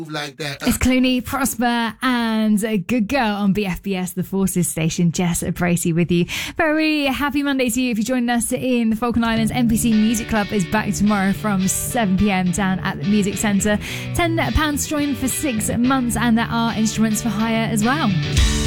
like that. It's Clooney, Prosper, and a Good Girl on BFBS, the Forces station. Jess Bracey with you. Very happy Monday to you if you're joining us in the Falkland Islands. NPC Music Club is back tomorrow from 7 p.m. down at the Music Centre. £10 to join for 6 months, and there are instruments for hire as well.